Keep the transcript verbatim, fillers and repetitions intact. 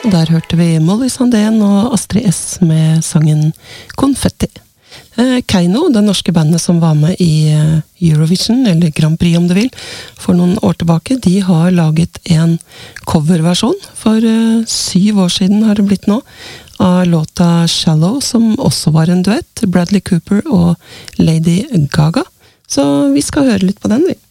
Og der hørte vi Molly Sandén og Astrid S med sangen Konfetti. Eh, Keiino, det norske bandet som var med i eh, Eurovision, eller Grand Prix om du vil, for noen år tilbake, de har laget en coverversjon for eh, syv år siden har det blitt nå, av låta Shallow, som også var en duett, Bradley Cooper og Lady Gaga. Så vi skal høre litt på den, vi.